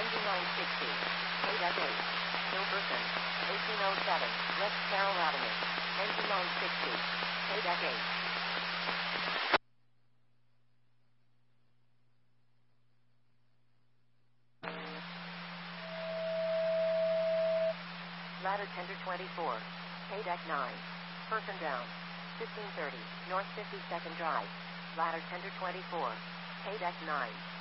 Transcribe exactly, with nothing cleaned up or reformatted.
Engine nine sixty. K-Deck eight. Hilversum. eighteen oh seven. West Carroll Avenue. Engine nine sixty. K-Deck eight. Ladder Tender twenty-four. K-Deck nine. Person down. fifteen thirty. North fifty-second Drive. Ladder Tender twenty-four. K-Deck nine.